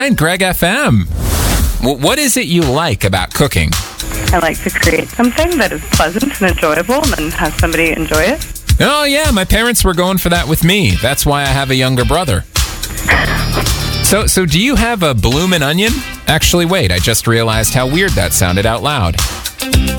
Greg FM. What is it you like about cooking? I like to create something that is pleasant and enjoyable and have somebody enjoy it. Oh, yeah, my parents were going for that with me. That's why I have a younger brother. So do you have a bloomin' onion? Actually, wait, I just realized how weird that sounded out loud.